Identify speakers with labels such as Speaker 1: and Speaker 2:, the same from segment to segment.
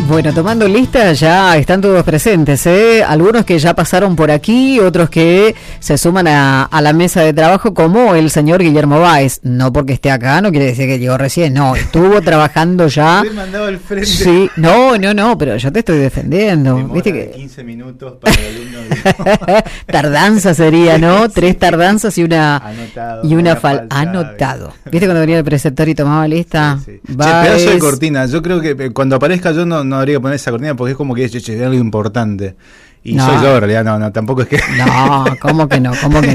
Speaker 1: Bueno, tomando lista ya están todos presentes, ¿eh? Algunos que ya pasaron por aquí, otros que se suman a la mesa de trabajo, como el señor Guillermo Báez. No porque esté acá, no quiere decir que llegó recién, no, estuvo trabajando ya.
Speaker 2: Te he mandado al frente.
Speaker 1: Sí, no, pero yo te estoy defendiendo.
Speaker 2: Demora
Speaker 1: ¿Viste que
Speaker 2: 15 minutos para el alumno.
Speaker 1: tardanza sería, ¿no? 3 tardanzas y una
Speaker 2: falta.
Speaker 1: Anotado. ¿Viste cuando venía el preceptor y tomaba lista?
Speaker 2: Sí. Che, pedazo de cortina. Yo creo que cuando aparezca yo no habría que poner esa cortina porque es como que es algo importante. Y
Speaker 1: no.
Speaker 2: Soy yo, en realidad, no, tampoco es que...
Speaker 1: No, ¿cómo que no?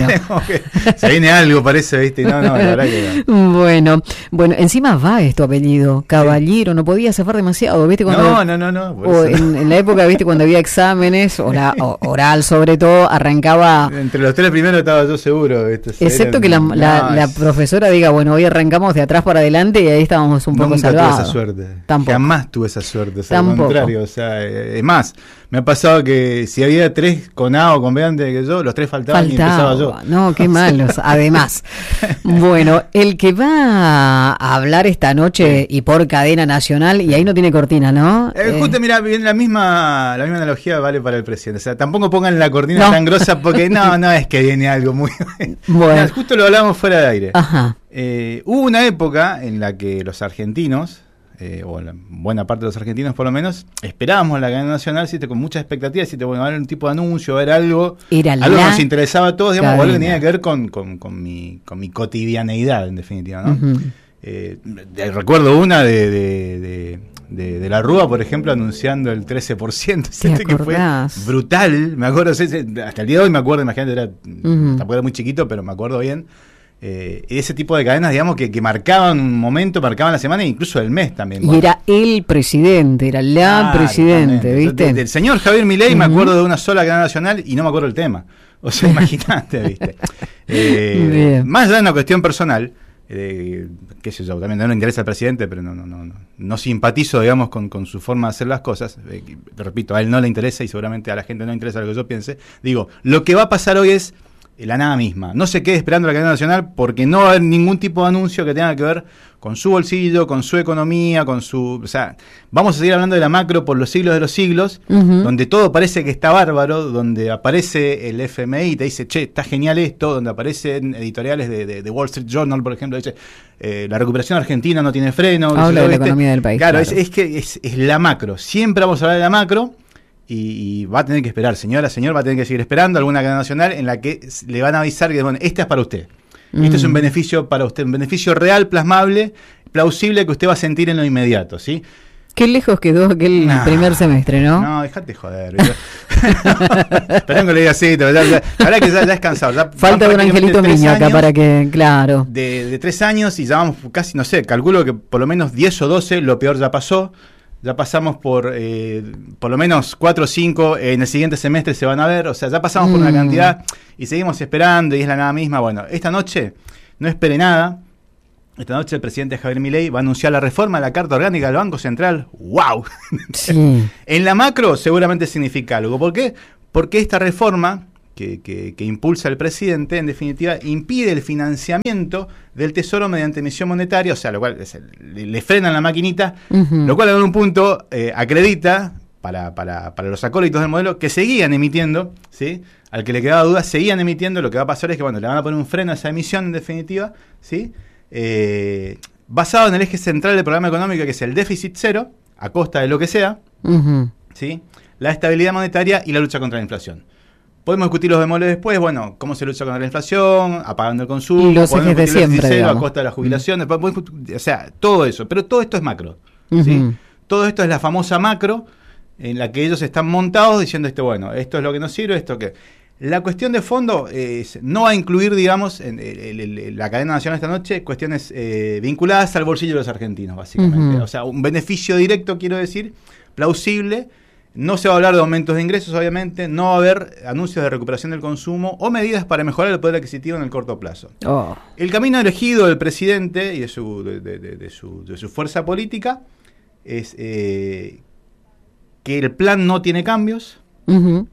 Speaker 2: Se viene algo, parece, ¿viste? No, la verdad que no.
Speaker 1: Bueno, encima va tu apellido, caballero, no podía zafar demasiado, ¿viste? Cuando,
Speaker 2: No.
Speaker 1: O en la época, ¿viste? Cuando había exámenes, oral sobre todo, arrancaba...
Speaker 2: Entre los 3 primeros estaba yo seguro, ¿viste?
Speaker 1: Excepto que la profesora diga, bueno, hoy arrancamos de atrás para adelante y ahí estábamos un poco salvados.
Speaker 2: Nunca tuve esa suerte.
Speaker 1: Tampoco.
Speaker 2: Jamás tuve esa suerte, o sea, al
Speaker 1: Tampoco.
Speaker 2: contrario, o sea, es más, me ha pasado que si había 3 con A o con B antes que yo, los 3 faltaban y empezaba yo.
Speaker 1: No, qué malos. Además, bueno, el que va a hablar esta noche y por cadena nacional, y ahí no tiene cortina, ¿no?
Speaker 2: Justo, mira, la misma analogía vale para el presidente. O sea, tampoco pongan la cortina tan grosa porque no es que viene algo muy...
Speaker 1: Bueno.
Speaker 2: Mira, justo lo hablamos fuera de aire.
Speaker 1: Ajá.
Speaker 2: Hubo una época en la que los argentinos... o la buena parte de los argentinos por lo menos, esperábamos la cadena nacional con muchas expectativas, bueno, a ver un tipo de anuncio, a ver algo que nos interesaba a todos, digamos, o algo que tenía que ver con mi cotidianeidad, en definitiva, ¿no? Uh-huh. Recuerdo una de la Rúa, por ejemplo, anunciando el 13%, que fue brutal, me acuerdo, hasta el día de hoy me acuerdo, imagínate, tampoco era muy chiquito, pero me acuerdo bien. Ese tipo de cadenas, digamos, que marcaban un momento, marcaban la semana e incluso el mes también.
Speaker 1: Y era el presidente, era la presidente, ¿viste?
Speaker 2: Del señor Javier Milei me acuerdo de una sola cadena nacional y no me acuerdo el tema. O sea, imagínate, ¿viste? Más allá de una cuestión personal, qué sé yo, también no le interesa al presidente, pero no simpatizo, digamos, con su forma de hacer las cosas. Repito, a él no le interesa y seguramente a la gente no le interesa lo que yo piense. Digo, lo que va a pasar hoy es la nada misma. No se quede esperando la cadena nacional porque no va a haber ningún tipo de anuncio que tenga que ver con su bolsillo, con su economía, con su... O sea, vamos a seguir hablando de la macro por los siglos de los siglos, donde todo parece que está bárbaro, donde aparece el FMI y te dice, che, está genial esto, donde aparecen editoriales de Wall Street Journal, por ejemplo, dice, la recuperación argentina no tiene freno.
Speaker 1: Habla de la economía del país.
Speaker 2: Claro. Es que es la macro. Siempre vamos a hablar de la macro. Y va a tener que esperar, señor va a tener que seguir esperando alguna cadena nacional en la que le van a avisar que, bueno, este es para usted. Este es un beneficio para usted, un beneficio real, plasmable, plausible que usted va a sentir en lo inmediato, ¿sí?
Speaker 1: Qué lejos quedó aquel primer semestre, ¿no?
Speaker 2: No, dejate joder. Perdón que le diga así, la verdad que ya es cansado.
Speaker 1: Falta de un angelito niño acá para que, claro.
Speaker 2: De 3 años y ya vamos casi, no sé, calculo que por lo menos 10 o 12, lo peor ya pasó. Ya pasamos por lo menos 4 o 5, en el siguiente semestre se van a ver, o sea, ya pasamos por una cantidad y seguimos esperando y es la nada misma. Bueno, esta noche no espere nada. Esta noche el presidente Javier Milei va a anunciar la reforma de la Carta Orgánica del Banco Central. ¡Wow! Sí. En la macro seguramente significa algo. ¿Por qué? Porque esta reforma que impulsa el presidente, en definitiva, impide el financiamiento del Tesoro mediante emisión monetaria, o sea, lo cual le frenan la maquinita, lo cual en un punto acredita para los acólitos del modelo que seguían emitiendo, ¿sí? Al que le quedaba duda, seguían emitiendo. Lo que va a pasar es que, bueno, le van a poner un freno a esa emisión, en definitiva, ¿sí? Basado en el eje central del programa económico, que es el déficit cero, a costa de lo que sea, ¿sí? La estabilidad monetaria y la lucha contra la inflación. Podemos discutir los bemoles después, bueno, cómo se lucha contra la inflación, apagando el consumo,
Speaker 1: y los ejes de siempre,
Speaker 2: a costa de la jubilación, o sea, todo eso, pero todo esto es macro, ¿sí? Todo esto es la famosa macro en la que ellos están montados diciendo, bueno, esto es lo que nos sirve, esto que... La cuestión de fondo no va a incluir, digamos, en la cadena nacional esta noche, cuestiones vinculadas al bolsillo de los argentinos, básicamente. O sea, un beneficio directo, quiero decir, plausible. No se va a hablar de aumentos de ingresos, obviamente. No va a haber anuncios de recuperación del consumo o medidas para mejorar el poder adquisitivo en el corto plazo. El camino elegido del presidente y de su fuerza política es que el plan no tiene cambios,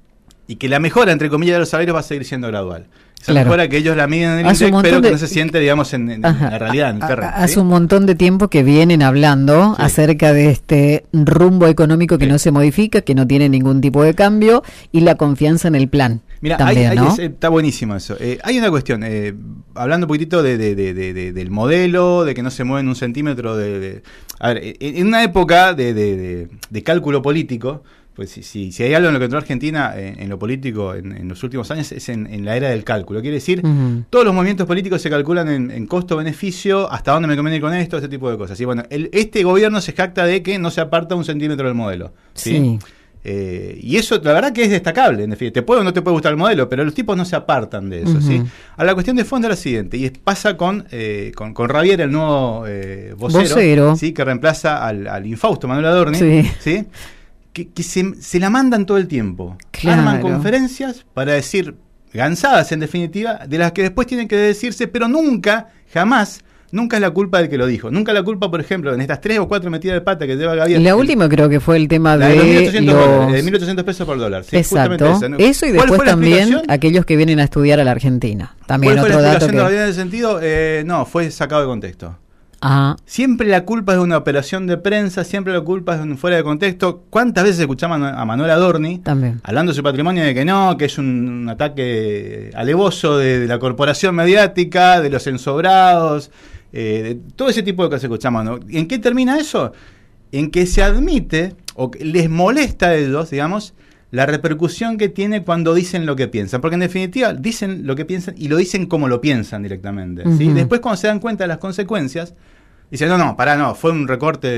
Speaker 2: y que la mejora, entre comillas, de los salarios va a seguir siendo gradual. Esa
Speaker 1: Claro.
Speaker 2: mejora que ellos la miden en el
Speaker 1: Hace un
Speaker 2: INDEC,
Speaker 1: montón
Speaker 2: pero que
Speaker 1: de-
Speaker 2: no se siente, digamos, en la realidad, en el terreno.
Speaker 1: Hace
Speaker 2: ¿sí?
Speaker 1: un montón de tiempo que vienen hablando
Speaker 2: Sí.
Speaker 1: acerca de este rumbo económico que
Speaker 2: Sí.
Speaker 1: no se modifica, que no tiene ningún tipo de cambio, y la confianza en el plan.
Speaker 2: Mira,
Speaker 1: también, ¿no?
Speaker 2: está buenísimo eso. Hay una cuestión, hablando un poquitito del modelo, de que no se mueven un centímetro a ver, en una época de cálculo político, pues si hay algo en lo que entró Argentina en lo político en los últimos años es en la era del cálculo. Quiere decir,
Speaker 1: Ujú.
Speaker 2: todos los movimientos políticos se calculan en costo-beneficio, hasta dónde me conviene ir con esto, ese tipo de cosas. Y bueno, este gobierno se jacta de que no se aparta un centímetro del modelo. ¿sí? Y eso, la verdad que es destacable, en definitiva. Te puede o no te puede gustar el modelo, pero los tipos no se apartan de eso,
Speaker 1: Ujú.
Speaker 2: ¿sí? Ahora, la cuestión de fondo es la siguiente, y pasa con Ravier, el nuevo vocero, ¿sí? Que reemplaza al infausto Manuel Adorni,
Speaker 1: Sí.
Speaker 2: ¿sí? Que se la mandan todo el tiempo.
Speaker 1: Claro.
Speaker 2: Arman conferencias para decir gansadas, en definitiva, de las que después tienen que decirse, pero nunca, jamás, nunca es la culpa del que lo dijo. Nunca la culpa, por ejemplo, en estas 3 o 4 metidas de pata que lleva Gabriel.
Speaker 1: La última creo que fue el tema
Speaker 2: La
Speaker 1: de
Speaker 2: de los 1.800 dólares, de
Speaker 1: los...
Speaker 2: 1.800 pesos por dólar. Sí,
Speaker 1: Exacto.
Speaker 2: justamente
Speaker 1: Eso y
Speaker 2: ¿Cuál
Speaker 1: después
Speaker 2: fue la
Speaker 1: también
Speaker 2: explicación?
Speaker 1: aquellos que vienen a estudiar a la Argentina. También
Speaker 2: ¿Cuál fue
Speaker 1: otro
Speaker 2: la
Speaker 1: dato
Speaker 2: explicación de
Speaker 1: que...
Speaker 2: Gabriel en ese sentido? No, fue sacado de contexto.
Speaker 1: Ah,
Speaker 2: Siempre la culpa es de una operación de prensa, siempre la culpa es de un fuera de contexto. ¿Cuántas veces escuchamos a Manuel Adorni
Speaker 1: también.
Speaker 2: hablando de su patrimonio de que no, que es un ataque alevoso de la corporación mediática, de los ensobrados, de todo ese tipo de cosas que escuchamos, ¿no? ¿En qué termina eso? En que se admite, o que les molesta a ellos, digamos, la repercusión que tiene cuando dicen lo que piensan. Porque en definitiva dicen lo que piensan y lo dicen como lo piensan directamente. ¿sí?
Speaker 1: Ujú.
Speaker 2: Después cuando se dan cuenta de las consecuencias, dicen, no, fue un recorte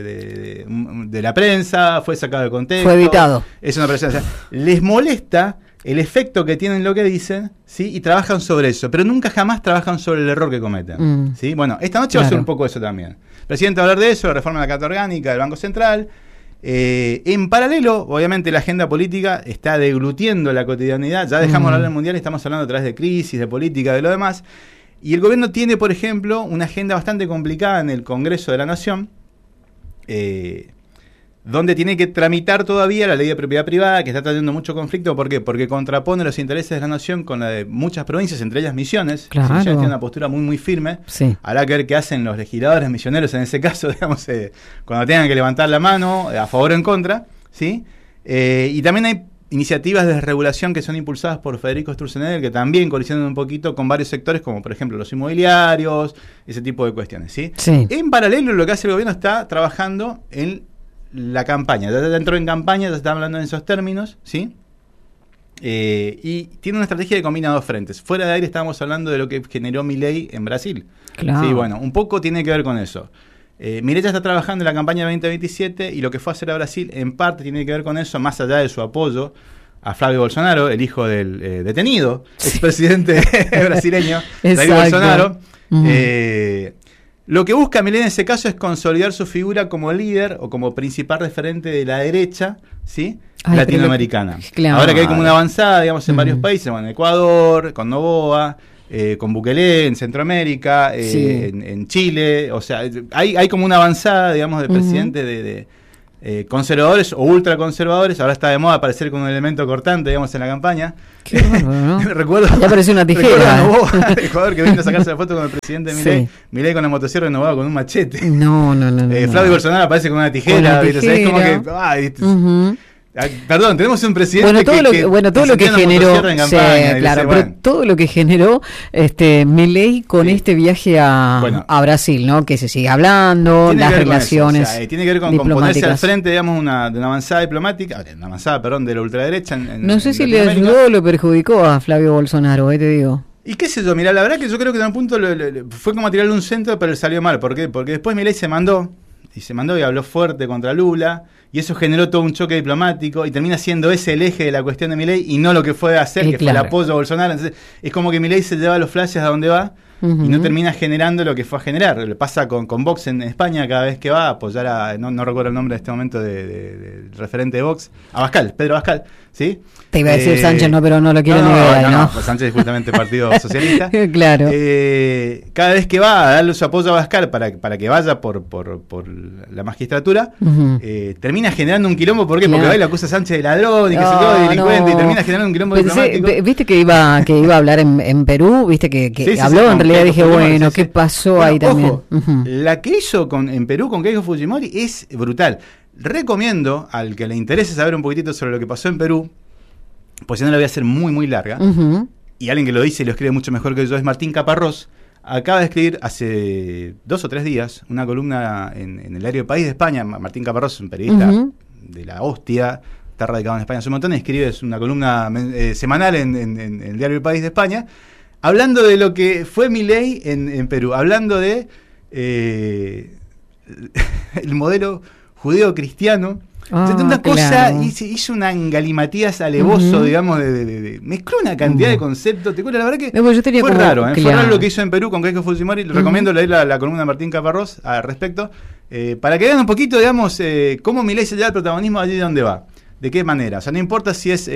Speaker 2: de la prensa, fue sacado de contexto.
Speaker 1: Fue editado.
Speaker 2: Es una presión. O sea, les molesta el efecto que tienen lo que dicen, ¿sí? Y trabajan sobre eso, pero nunca jamás trabajan sobre el error que cometen. ¿sí? Bueno, esta noche va a ser
Speaker 1: Claro.
Speaker 2: un poco eso también. El presidente va a hablar de eso, la reforma de la Carta Orgánica del Banco Central. En paralelo, obviamente, la agenda política está deglutiendo la cotidianidad. Ya dejamos de hablar del mundial y estamos hablando a través de crisis, de política, de lo demás. Y el gobierno tiene, por ejemplo, una agenda bastante complicada en el Congreso de la Nación, donde tiene que tramitar todavía la ley de propiedad privada, que está trayendo mucho conflicto. ¿Por qué? Porque contrapone los intereses de la nación con la de muchas provincias, entre ellas Misiones.
Speaker 1: Claro.
Speaker 2: Misiones tiene una postura muy, muy firme.
Speaker 1: Sí.
Speaker 2: Habrá que ver qué hacen los legisladores misioneros en ese caso, digamos, cuando tengan que levantar la mano, a favor o en contra. ¿sí? Y también hay iniciativas de desregulación que son impulsadas por Federico Sturzenegger, que también colisionan un poquito con varios sectores, como por ejemplo los inmobiliarios, ese tipo de cuestiones. ¿sí?
Speaker 1: Sí.
Speaker 2: En paralelo, lo que hace el gobierno está trabajando en la campaña. Ya entró en campaña, ya se está hablando en esos términos, ¿sí? Y tiene una estrategia que combina dos frentes. Fuera de aire estábamos hablando de lo que generó Milei en Brasil.
Speaker 1: Claro.
Speaker 2: Sí, bueno, un poco tiene que ver con eso. Milei ya está trabajando en la campaña 2027 y lo que fue a hacer a Brasil en parte tiene que ver con eso, más allá de su apoyo a Flavio Bolsonaro, el hijo del detenido expresidente brasileño, Jair
Speaker 1: Exacto.
Speaker 2: Bolsonaro.
Speaker 1: Ujú.
Speaker 2: Lo que busca Milei en ese caso es consolidar su figura como líder o como principal referente de la derecha, ¿sí?
Speaker 1: Ay,
Speaker 2: latinoamericana.
Speaker 1: pero claro.
Speaker 2: Ahora que hay como una avanzada, digamos, en varios
Speaker 1: Mm.
Speaker 2: países, bueno, en Ecuador, con Noboa, con Bukele en Centroamérica,
Speaker 1: Sí.
Speaker 2: en Chile, o sea, hay como una avanzada, digamos, de
Speaker 1: Ujú.
Speaker 2: presidentes de conservadores o ultraconservadores. Ahora está de moda aparecer con un elemento cortante, digamos, en la campaña.
Speaker 1: Qué bárbaro, ¿no?
Speaker 2: Recuerdo,
Speaker 1: Ya pareció una tijera.
Speaker 2: recuerdo a Noboa de Ecuador que vino a sacarse la foto con el presidente
Speaker 1: Sí.
Speaker 2: Milei. Milei con la motosierra de Noboa con un machete.
Speaker 1: No.
Speaker 2: Flavio Bolsonaro aparece con una tijera.
Speaker 1: Con una
Speaker 2: ¿viste? O sea, es como que. ¿viste?
Speaker 1: Ujú.
Speaker 2: Perdón, tenemos un presidente
Speaker 1: Bueno, todo lo que
Speaker 2: encendía una
Speaker 1: generó,
Speaker 2: motosierra en
Speaker 1: sí,
Speaker 2: campaña, y
Speaker 1: claro,
Speaker 2: dice,
Speaker 1: pero
Speaker 2: bueno,
Speaker 1: todo lo que generó Milei con
Speaker 2: Sí.
Speaker 1: este viaje
Speaker 2: Bueno.
Speaker 1: a Brasil, ¿no? Que se sigue hablando,
Speaker 2: tiene
Speaker 1: las
Speaker 2: que ver con eso,
Speaker 1: relaciones
Speaker 2: o sea, tiene que ver con ponerse al
Speaker 1: diplomáticas.
Speaker 2: frente, digamos, de una avanzada diplomática, de la ultraderecha.
Speaker 1: No sé
Speaker 2: en
Speaker 1: si le
Speaker 2: Latinoamérica.
Speaker 1: ayudó o lo perjudicó a Flavio Bolsonaro, te digo.
Speaker 2: Y qué sé yo, mira, la verdad que yo creo que en un punto fue como a tirarle un centro, pero le salió mal. ¿Por qué? Porque después Milei se mandó y habló fuerte contra Lula, y eso generó todo un choque diplomático, y termina siendo ese el eje de la cuestión de Milei, y no lo que fue a hacer, que fue el
Speaker 1: Claro.
Speaker 2: apoyo a Bolsonaro. Entonces, es como que Milei se lleva los flashes a donde va, y no termina generando lo que fue a generar. Le pasa con Vox en España, cada vez que va a apoyar no recuerdo el nombre de este momento del referente de Vox, Pedro Abascal, ¿sí?
Speaker 1: Te iba a decir Sánchez, pero no lo quiero ni ver.
Speaker 2: No, pues Sánchez es justamente Partido Socialista.
Speaker 1: Claro.
Speaker 2: Cada vez que va a darle su apoyo a Abascal para que vaya por la magistratura, termina generando un quilombo. ¿Por qué? Porque va y lo acusa a Sánchez de ladrón y que se yo, de delincuente, y termina generando un quilombo diplomático.
Speaker 1: Viste que iba a hablar en Perú, viste que sí, habló, en realidad dije, bueno, ¿qué pasó ahí también?
Speaker 2: Ojo, la que hizo en Perú con Keiko Fujimori es brutal. Recomiendo al que le interese saber un poquitito sobre lo que pasó en Perú, pues ya no la voy a hacer muy, muy larga, y alguien que lo dice y lo escribe mucho mejor que yo es Martín Caparrós. Acaba de escribir hace 2 o 3 días una columna en el diario El País de España. Martín Caparrós es un periodista de la hostia, está radicado en España hace un montón, y escribe una columna semanal en el diario El País de España, hablando de lo que fue Milei en Perú, hablando de el modelo judeo-cristiano. Una cosa, hizo una galimatías alevoso, digamos, mezcló una cantidad de conceptos. La verdad que fue raro, fue raro lo que hizo en Perú con Keiko Fujimori. Recomiendo leer la columna de Martín Caparrós al respecto, para que vean un poquito, digamos, cómo Milei se lleva el protagonismo allí donde va. ¿De qué manera? O sea, no importa si es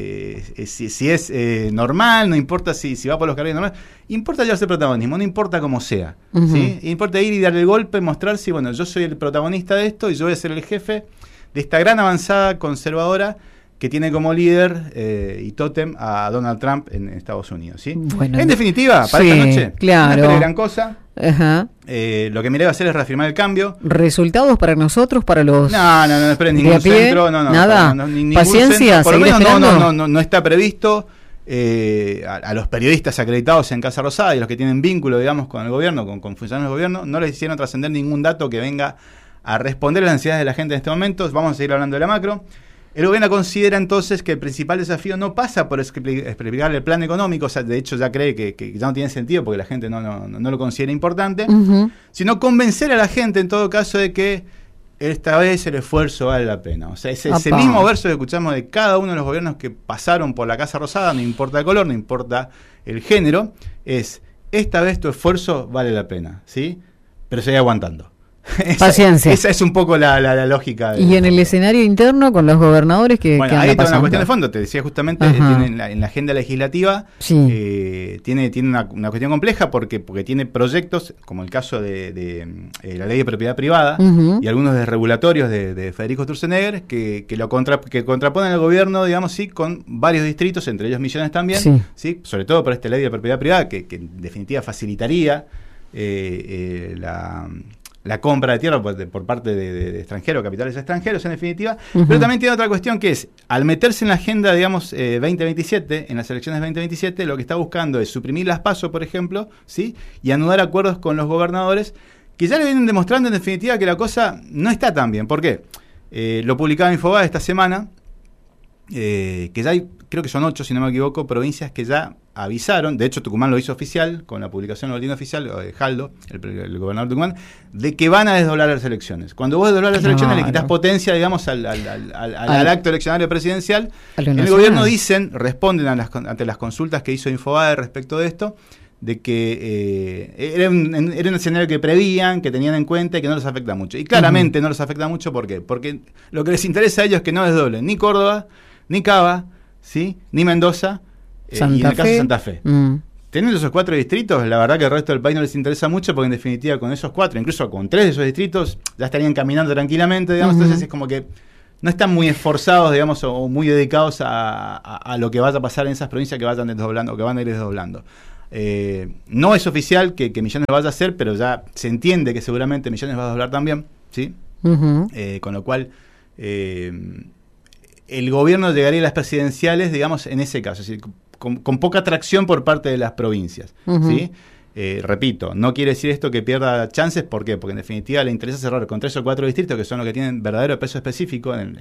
Speaker 2: normal, no importa si va por los carriles normales, importa llevarse el protagonismo, no importa cómo sea, ¿sí? Importa ir y darle el golpe, mostrar si, bueno, yo soy el protagonista de esto y yo voy a ser el jefe de esta gran avanzada conservadora que tiene como líder y tótem a Donald Trump en Estados Unidos, ¿sí? Bueno, en definitiva, para esta noche,
Speaker 1: claro,
Speaker 2: no es gran cosa. Lo que Milei va a hacer es reafirmar el cambio.
Speaker 1: ¿Resultados para nosotros, para los
Speaker 2: No, esperen ningún centro,
Speaker 1: nada,
Speaker 2: ningún
Speaker 1: paciencia,
Speaker 2: centro, por lo menos no está previsto. A los periodistas acreditados en Casa Rosada y los que tienen vínculo, digamos, con el gobierno, con funcionarios del gobierno, no les hicieron trascender ningún dato que venga a responder a las necesidades de la gente en este momento. Vamos a seguir hablando de la macro. El gobierno considera entonces que el principal desafío no pasa por explicar el plan económico, o sea, de hecho ya cree que ya no tiene sentido porque la gente no lo considera importante, sino convencer a la gente en todo caso de que esta vez el esfuerzo vale la pena. O sea, ese mismo verso que escuchamos de cada uno de los gobiernos que pasaron por la Casa Rosada, no importa el color, no importa el género, es esta vez tu esfuerzo vale la pena, ¿sí? Pero sigue aguantando.
Speaker 1: Paciencia.
Speaker 2: Esa es un poco la lógica.
Speaker 1: Y en el escenario interno con los gobernadores que
Speaker 2: bueno, ahí está una cuestión de fondo. Te decía justamente, en la agenda legislativa tiene una cuestión compleja porque tiene proyectos, como el caso de la ley de propiedad privada y algunos desregulatorios de Federico Sturzenegger que contraponen al gobierno, digamos, sí, con varios distritos, entre ellos Misiones también, sí, sobre todo por esta ley de propiedad privada que en definitiva facilitaría la compra de tierra por parte de extranjeros, capitales extranjeros, en definitiva. Pero también tiene otra cuestión que es, al meterse en la agenda, digamos, 2027, en las elecciones 2027, lo que está buscando es suprimir las PASO, por ejemplo, ¿sí? Y anudar acuerdos con los gobernadores, que ya le vienen demostrando, en definitiva, que la cosa no está tan bien. ¿Por qué? Lo publicaba Infobae esta semana, que ya hay, creo que son 8, si no me equivoco, provincias que ya avisaron, de hecho Tucumán lo hizo oficial, con la publicación del boletín oficial, Jaldo, el gobernador de Tucumán, de que van a desdoblar las elecciones. Cuando vos desdoblás las elecciones le quitas potencia, digamos, al acto eleccionario presidencial. En el gobierno responden ante las consultas que hizo Infobae respecto de esto, de que era un escenario que prevían, que tenían en cuenta y que no les afecta mucho. Y claramente no les afecta mucho, ¿por qué? Porque lo que les interesa a ellos es que no desdoblen ni Córdoba, ni Cava, ¿sí? Ni Mendoza, y en el caso de Santa Fe. Teniendo esos 4 distritos, la verdad que el resto del país no les interesa mucho, porque en definitiva con esos 4, incluso con 3 de esos distritos, ya estarían caminando tranquilamente, digamos. Entonces es como que no están muy esforzados, digamos, o muy dedicados a lo que vaya a pasar en esas provincias que vayan desdoblando, o que van a ir desdoblando. No es oficial que Misiones lo vaya a hacer, pero ya se entiende que seguramente Misiones va a doblar también, ¿sí? Con lo cual el gobierno llegaría a las presidenciales, digamos, en ese caso, es decir, con poca atracción por parte de las provincias, ¿sí? Repito, no quiere decir esto que pierda chances. ¿Por qué? Porque en definitiva le interesa cerrar con 3 o 4 distritos que son los que tienen verdadero peso específico en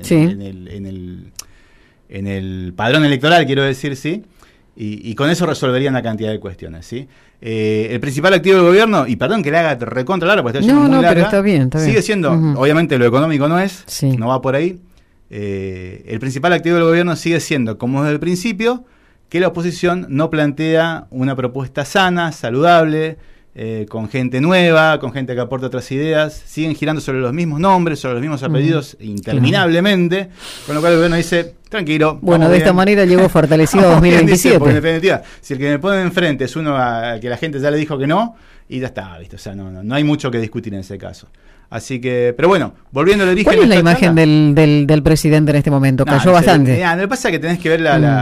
Speaker 2: el padrón electoral, quiero decir, ¿sí? Y con eso resolverían una cantidad de cuestiones, ¿sí? El principal activo del gobierno, y perdón que le haga recontra larga, porque está muy larga,
Speaker 1: pero está bien.
Speaker 2: Sigue siendo, obviamente lo económico no es, no va por ahí. El principal activo del gobierno sigue siendo, como desde el principio, que la oposición no plantea una propuesta sana, saludable, con gente nueva, con gente que aporta otras ideas. Siguen girando sobre los mismos nombres, sobre los mismos apellidos interminablemente, con lo cual el gobierno dice, tranquilo.
Speaker 1: Bueno, de esta manera llegó fortalecido 2027.
Speaker 2: Porque en definitiva, si el que me pone enfrente es uno a que la gente ya le dijo que no, y ya está, ¿viste? O sea, no hay mucho que discutir en ese caso. Así que, pero bueno, volviendo al origen.
Speaker 1: ¿Cuál es la imagen del presidente en este momento? Cayó bastante.
Speaker 2: Lo que pasa es que tenés que ver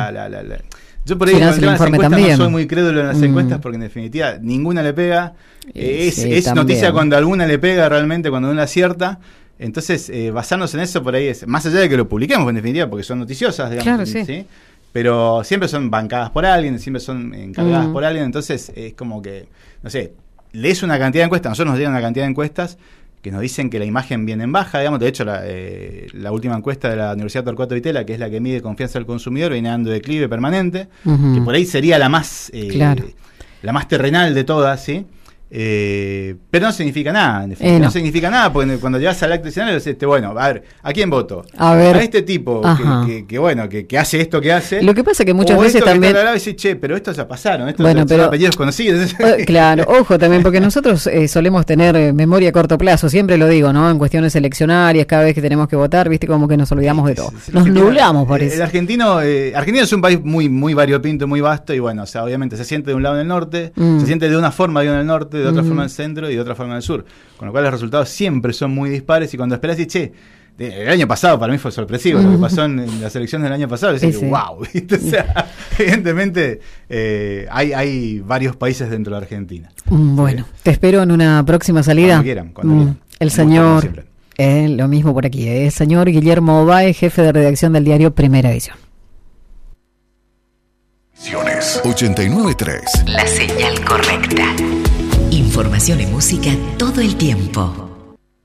Speaker 2: yo por ahí con el informe
Speaker 1: también.
Speaker 2: No soy muy crédulo en las encuestas porque en definitiva ninguna le pega. Es noticia cuando alguna le pega realmente, cuando una acierta. Entonces, basarnos en eso por ahí es, más allá de que lo publiquemos en definitiva, porque son noticiosas, digamos.
Speaker 1: Claro, sí.
Speaker 2: ¿Sí? Pero siempre son bancadas por alguien, siempre son encargadas por alguien. Entonces, es como que, no sé, lees una cantidad de encuestas, nosotros nos dieron una cantidad de encuestas que nos dicen que la imagen viene en baja, digamos. De hecho, la última encuesta de la Universidad Torcuato Di Tella, que es la que mide confianza del consumidor, viene dando declive permanente, que por ahí sería la más la más terrenal de todas, ¿sí? Pero no significa nada, no significa nada, porque cuando llegas al acto escenario decís, bueno, a ver, ¿a quién voto? A este tipo que hace esto que hace.
Speaker 1: Lo que pasa es que muchas veces también
Speaker 2: y decís, che, pero estos ya pasaron, estos
Speaker 1: son
Speaker 2: apellidos conocidos.
Speaker 1: Claro, ojo también, porque nosotros solemos tener memoria a corto plazo, siempre lo digo, ¿no? En cuestiones eleccionarias, cada vez que tenemos que votar, viste, como que nos olvidamos de todo. Nos nublamos, parece.
Speaker 2: El argentino es un país muy variopinto, muy vasto, y bueno, o sea, obviamente se siente de un lado en el norte, se siente de una forma en el norte, de otra forma en el centro y de otra forma en el sur, con lo cual los resultados siempre son muy dispares, y cuando esperás y el año pasado para mí fue sorpresivo lo que pasó en las elecciones del año pasado, decir, wow, ¿viste? O sea, evidentemente hay varios países dentro de Argentina.
Speaker 1: Bueno, te espero en una próxima salida.
Speaker 2: Cuando quieran.
Speaker 1: El señor, lo mismo por aquí, el señor Guillermo Báez, jefe de redacción del diario Primera Edición.
Speaker 3: 89.3. La señal correcta. Información y música todo el tiempo.